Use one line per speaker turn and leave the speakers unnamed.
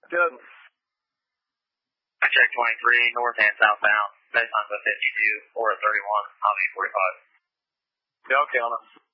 Good.
I checked 23, north and southbound. Basemont at 52, or at 31, I'll be 45.
Yeah, okay on it.